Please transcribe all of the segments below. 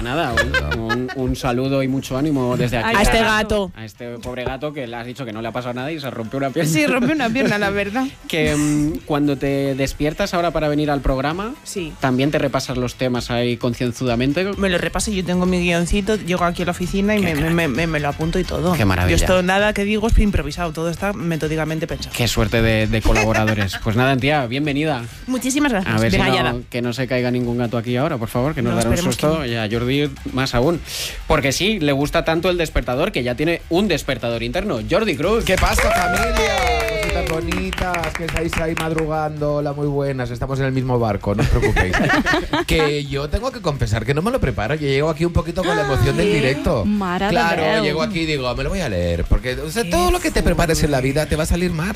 nada, un saludo y mucho ánimo desde aquí. A este gato. A este pobre gato que le has dicho que no le ha pasado nada y se rompió una pierna. Sí, rompió una pierna, la verdad. Que cuando te despiertas ahora para venir al programa, sí, también te repasas los temas ahí concienzudamente. Me lo repaso, yo tengo mi guioncito, llego aquí a la oficina y me lo apunto y todo. Qué maravilla. Yo esto nada que digo es improvisado, todo está metódicamente pensado. Qué suerte de colaboradores. Pues nada, tía, bienvenida. Muchísimas gracias. A ver si que no se caiga ningún gato aquí ahora, por favor, que nos dará un susto. Y a Jordi más aún. Porque sí, le gusta tanto el despertador que ya tiene un despertador interno. Jordi Cruz. ¿Qué pasa, familia? Cositas bonitas, que estáis ahí madrugando. Hola, muy buenas. Estamos en el mismo barco, no os preocupéis. Que yo tengo que confesar que no me lo preparo. Yo llego aquí un poquito con la emoción del directo. Claro, llego aquí y digo, me lo voy a leer. Porque todo lo que te prepares en la vida te va a salir mal.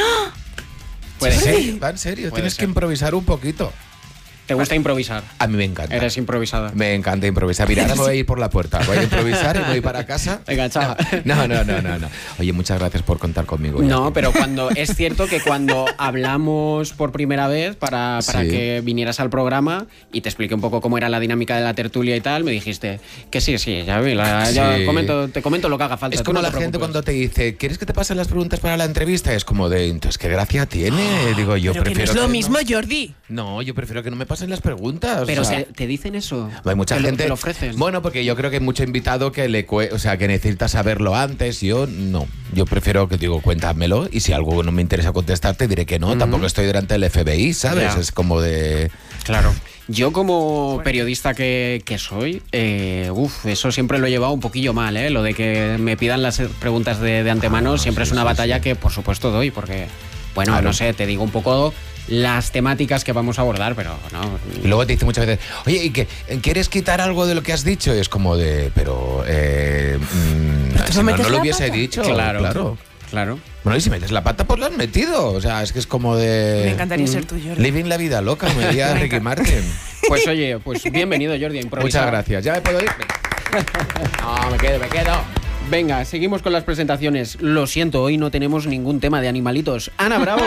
Puede ser. Va en serio, tienes que improvisar un poquito. ¿Te gusta improvisar? A mí me encanta. Eres improvisador. Me encanta improvisar. Mira, ahora me voy a ir por la puerta. Voy a improvisar y me voy para casa. Venga, chao. No. Oye, muchas gracias por contar conmigo. No, pero es cierto que cuando hablamos por primera vez para que vinieras al programa y te expliqué un poco cómo era la dinámica de la tertulia y tal, me dijiste que sí, te comento lo que haga falta. Es como la gente cuando te dice, ¿quieres que te pasen las preguntas para la entrevista? Es como de, entonces, ¿qué gracia tiene? Digo, yo pero prefiero que no es lo mismo, Jordi. No, yo prefiero que no me pasen las preguntas. Pero te dicen eso. Hay mucha gente. Te lo ofrecen. Bueno, porque yo creo que hay mucho invitado que que necesita saberlo antes. Yo no. Yo prefiero que digo, cuéntamelo. Y si algo no me interesa contestarte, diré que no. Tampoco estoy delante del FBI, ¿sabes? Es como de. Claro. Yo como periodista que soy, eso siempre lo he llevado un poquillo mal, ¿eh? Lo de que me pidan las preguntas de antemano siempre es una batalla que por supuesto doy, porque, bueno, no sé, te digo un poco las temáticas que vamos a abordar, pero no. Y luego te dice muchas veces, oye, ¿y quieres quitar algo de lo que has dicho? Y es como de, si no lo hubiese dicho. Claro. Bueno, y si metes la pata, pues lo has metido. O sea, es que es como de... Me encantaría ser tú, Jordi. Living la vida loca, me diría Ricky Martin. Pues oye, bienvenido, Jordi, a improvisar. Muchas gracias. ¿Ya me puedo ir? No, me quedo. Venga, seguimos con las presentaciones. Lo siento, hoy no tenemos ningún tema de animalitos. Ana Bravo.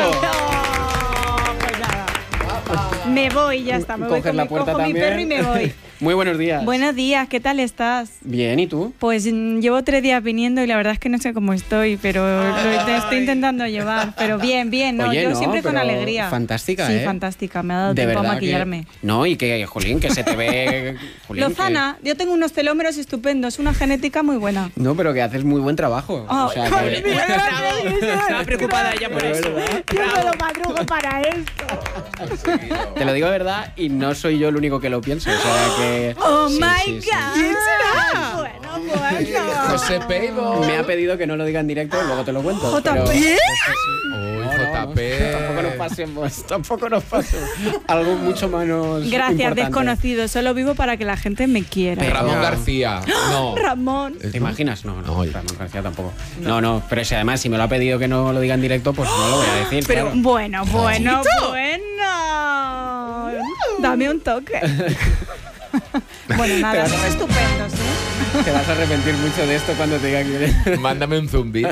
Me voy, ya está. Me voy con mi perro y me voy. Muy buenos días. Buenos días, ¿qué tal estás? Bien, ¿y tú? Pues llevo 3 días viniendo y la verdad es que no sé cómo estoy, pero lo estoy intentando llevar. Pero bien, ¿no? Oye, yo siempre con alegría. Fantástica, Sí, fantástica. Me ha dado tiempo a maquillarme. No, y que, Jolín, que se te ve... Lozana, yo tengo unos telómeros estupendos, una genética muy buena. No, pero que haces muy buen trabajo. Estaba preocupada ella por eso. Yo me lo madrugo para esto. Te lo digo de verdad y no soy yo el único que lo pienso. O sea que... ¡Oh, my God! ¿Quién será? Bueno. José Peibo. Me ha pedido que no lo diga en directo, luego te lo cuento. JP. JP. Tampoco nos pasemos. Algo mucho menos Gracias, importante. Desconocido. Solo vivo para que la gente me quiera. Ramón García. No. Ramón. ¿Te imaginas? No, Ramón García tampoco. No, pero si además si me lo ha pedido que no lo diga en directo, pues no lo voy a decir. Pero claro. bueno. Dame un toque. Bueno, nada, son estupendos, ¿eh? Te vas a arrepentir mucho de esto cuando te diga que... Mándame un zumbito.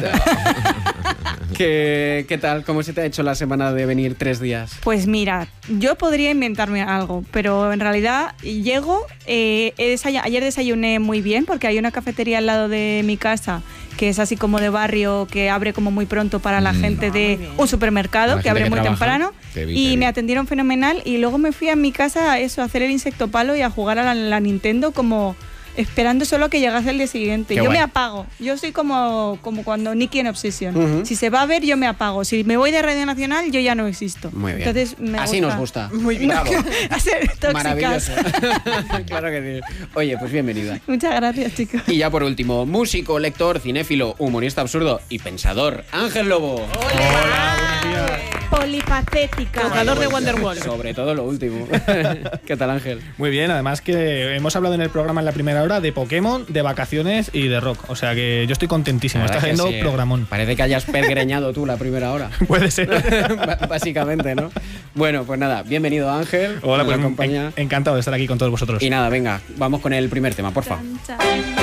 ¿Qué tal? ¿Cómo se te ha hecho la semana de venir 3 días? Pues mira, yo podría inventarme algo, pero en realidad llego... ayer desayuné muy bien porque hay una cafetería al lado de mi casa que es así como de barrio, que abre como muy pronto para la gente de un supermercado que abre muy temprano. Y me atendieron fenomenal y luego me fui a mi casa a hacer el insectopalo y a jugar a la Nintendo como esperando solo a que llegase el día siguiente. Yo me apago. Yo soy como cuando Nicky en Obsession. Si se va a ver, yo me apago. Si me voy de Radio Nacional, yo ya no existo. Muy bien. Entonces, así nos gusta. Muy bien. Bravo. A ser tóxicas. Maravilloso. Claro que sí. Oye, pues bienvenida. Muchas gracias, chicos. Y ya por último, músico, lector, cinéfilo, humorista absurdo y pensador, Ángel Lobo. Hola, buenos días. Polifacética. Tocador de Wonderwall. Sobre todo lo último. ¿Qué tal, Ángel? Muy bien, además que hemos hablado en el programa en la primera hora de Pokémon, de vacaciones y de rock. O sea que yo estoy contentísimo. Está haciendo programón. Parece que hayas pergreñado tú la primera hora. Puede ser. Básicamente, ¿no? Bueno, pues nada, bienvenido, Ángel. Hola, pues encantado de estar aquí con todos vosotros. Y nada, venga, vamos con el primer tema, porfa.